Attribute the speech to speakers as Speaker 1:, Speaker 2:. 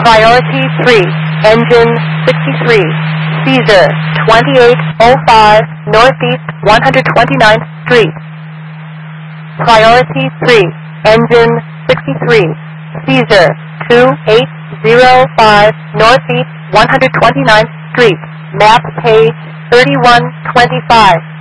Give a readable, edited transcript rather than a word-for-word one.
Speaker 1: Priority 3, engine 63, Caesar 2805 Northeast 129th Street. Priority 3, engine 63, Caesar 2805 Northeast 129th Street. Map page 3125.